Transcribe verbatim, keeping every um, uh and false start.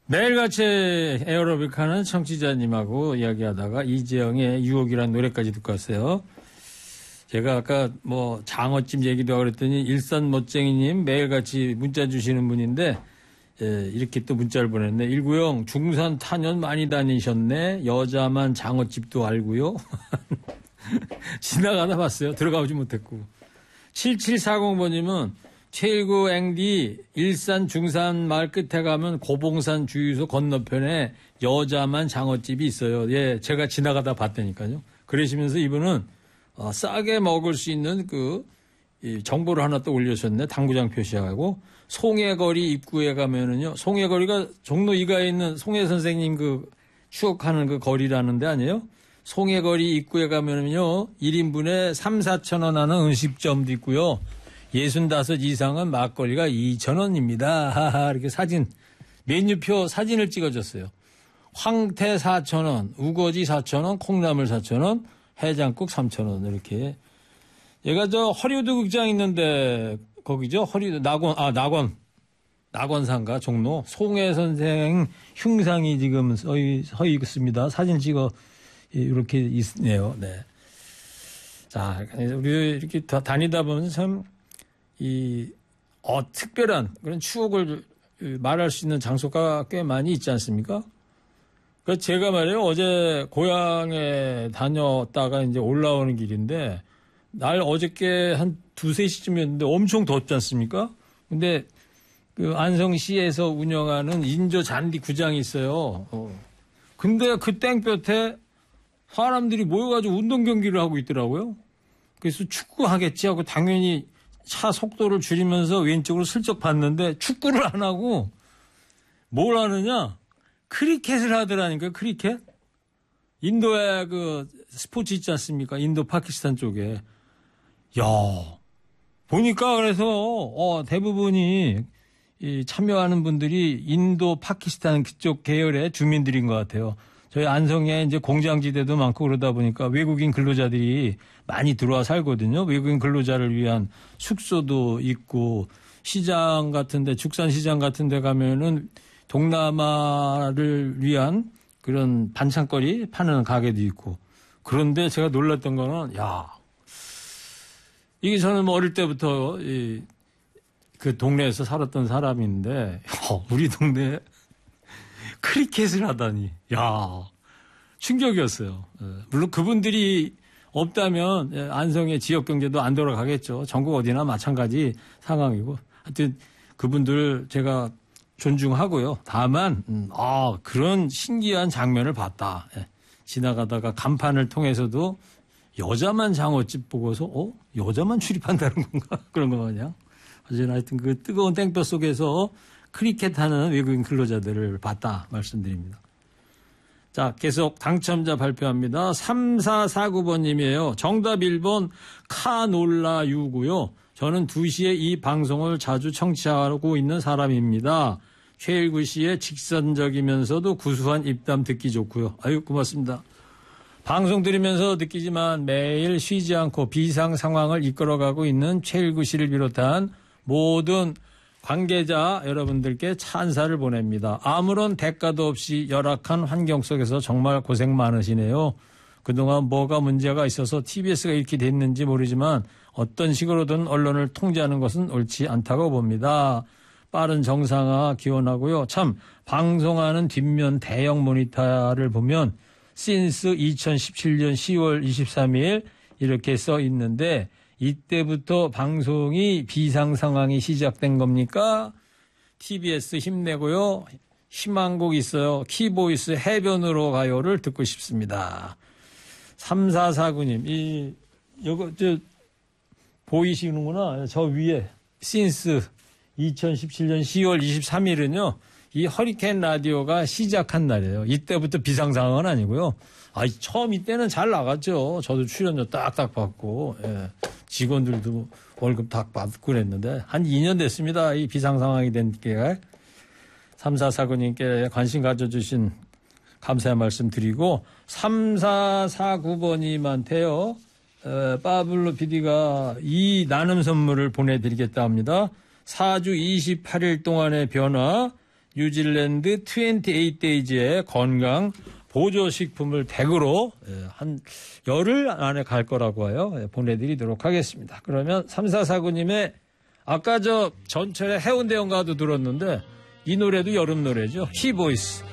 매일같이 에어로빅 하는 청취자님하고 이야기하다가 이재영의 유혹이라는 노래까지 듣고 왔어요. 제가 아까 뭐 장어찜 얘기도 하고 그랬더니 일산 멋쟁이님 매일같이 문자 주시는 분인데 예, 이렇게 또 문자를 보냈네. 일구영 중산 탄현 많이 다니셨네. 여자만 장어집도 알고요. 지나가다 봤어요. 들어가보지 못했고. 칠칠사공번님은 최일구 앵디 일산 중산 마을 끝에 가면 고봉산 주유소 건너편에 여자만 장어집이 있어요. 예, 제가 지나가다 봤다니까요. 그러시면서 이분은 어, 싸게 먹을 수 있는 그 이 정보를 하나 또 올려주셨네. 당구장 표시하고 송해거리 입구에 가면은요. 송해거리가 종로 이가에 있는 송해 선생님 그 추억하는 그 거리라는 데 아니에요? 송해거리 입구에 가면은요. 일 인분에 삼, 사천 원 하는 음식점도 있고요. 예순다섯 이상은 막걸리가 이천 원입니다. 하하, 이렇게 사진, 메뉴표 사진을 찍어줬어요. 황태 사천 원, 우거지 사천 원, 콩나물 사천 원, 해장국 삼천 원, 이렇게. 얘가 저 허리우드 극장 있는데, 거기죠? 허리우드, 낙원, 아, 낙원. 낙원상가, 종로. 송해 선생 흉상이 지금 서, 서 있습니다. 사진 찍어, 이렇게 있네요. 네. 자, 우리 이렇게 다니다 보면 참, 이, 어, 특별한 그런 추억을 말할 수 있는 장소가 꽤 많이 있지 않습니까? 그 제가 말이에요. 어제 고향에 다녔다가 이제 올라오는 길인데, 날 어저께 한 두세 시쯤이었는데 엄청 덥지 않습니까? 근데 그 안성시에서 운영하는 인조 잔디 구장이 있어요. 어. 근데 그 땡볕에 사람들이 모여가지고 운동 경기를 하고 있더라고요. 그래서 축구 하겠지 하고 당연히 차 속도를 줄이면서 왼쪽으로 슬쩍 봤는데 축구를 안 하고 뭘 하느냐? 크리켓을 하더라니까요. 크리켓. 인도에 그 스포츠 있지 않습니까? 인도 파키스탄 쪽에. 야, 보니까 그래서 어, 대부분이 이 참여하는 분들이 인도 파키스탄 그쪽 계열의 주민들인 것 같아요. 저희 안성에 이제 공장지대도 많고 그러다 보니까 외국인 근로자들이 많이 들어와 살거든요. 외국인 근로자를 위한 숙소도 있고 시장 같은데 축산시장 같은데 가면은 동남아를 위한 그런 반찬거리 파는 가게도 있고. 그런데 제가 놀랐던 거는 야, 이게 저는 뭐 어릴 때부터 이 그 동네에서 살았던 사람인데 어, 우리 동네에 크리켓을 하다니. 야, 충격이었어요. 물론 그분들이 없다면 안성의 지역 경제도 안 돌아가겠죠. 전국 어디나 마찬가지 상황이고. 하여튼 그분들 제가 존중하고요. 다만 음, 아, 그런 신기한 장면을 봤다. 예. 지나가다가 간판을 통해서도 여자만 장어집 보고서 어? 여자만 출입한다는 건가? 그런 거 그냥. 하여튼 그 뜨거운 땡볕 속에서 크리켓 하는 외국인 근로자들을 봤다 말씀드립니다. 자, 계속 당첨자 발표합니다. 삼사사구번님이에요. 정답 일 번 카놀라유고요. 저는 두 시에 이 방송을 자주 청취하고 있는 사람입니다. 최일구 씨의 직선적이면서도 구수한 입담 듣기 좋고요. 아유, 고맙습니다. 방송 들으면서 느끼지만 매일 쉬지 않고 비상 상황을 이끌어가고 있는 최일구 씨를 비롯한 모든 관계자 여러분들께 찬사를 보냅니다. 아무런 대가도 없이 열악한 환경 속에서 정말 고생 많으시네요. 그동안 뭐가 문제가 있어서 티비에스가 이렇게 됐는지 모르지만 어떤 식으로든 언론을 통제하는 것은 옳지 않다고 봅니다. 빠른 정상화 기원하고요. 참 방송하는 뒷면 대형 모니터를 보면 since 이천십칠년 시월 이십삼일 이렇게 써 있는데 이때부터 방송이 비상 상황이 시작된 겁니까? 티비에스 힘내고요. 희망곡 있어요. 키보이스 해변으로 가요를 듣고 싶습니다. 삼사사구님, 이, 요거, 저, 보이시는구나. 저 위에, since 이천십칠년 시월 이십삼일은요, 이 허리케인 라디오가 시작한 날이에요. 이때부터 비상 상황은 아니고요. 아, 처음 이때는 잘 나갔죠. 저도 출연료 딱딱 받고, 예. 직원들도 월급 딱 받고 그랬는데, 한 이 년 됐습니다. 이 비상 상황이 된 게. 삼사사구님께 관심 가져주신 감사의 말씀 드리고, 삼사사구번님한테요, 에, 빠블로 피디가 이 나눔 선물을 보내드리겠다 합니다. 사 주 이십팔 일 동안의 변화, 뉴질랜드 이십팔 데이즈의 건강 보조식품을 댁으로 한 열흘 안에 갈 거라고 해요. 보내드리도록 하겠습니다. 그러면 삼사사구님의 아까 저 전철에 해운대연가도 들었는데 이 노래도 여름 노래죠. 히보이스.